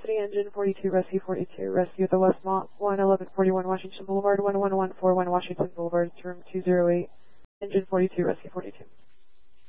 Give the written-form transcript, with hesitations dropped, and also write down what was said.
Company, Engine 42, Rescue 42. Rescue at the Westmont 11141 Washington Boulevard, 11141 Washington Boulevard, it's room 208. Engine 42, Rescue 42.